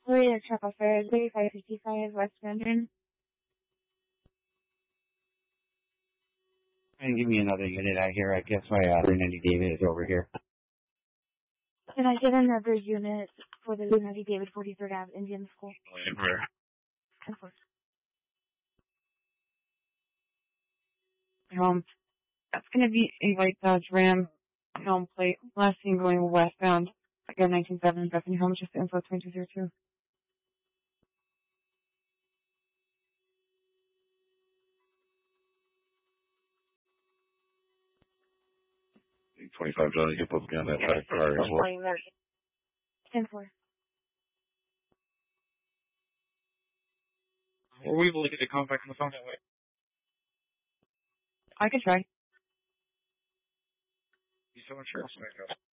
Florida truck offer 3555 West London. And give me another unit out here. I guess my 390 David is over here. Can I get another unit for the 390 David 43rd Ave Indian School? Of course. That's going to be a white Dodge Ram helm plate. Last seen going westbound. I got 1970 Bethany Home, just info 2202. 25 Johnny, you put me on that back car as well. 10-4. Were we able to get the contact on the phone that way? I can try. You so much sure.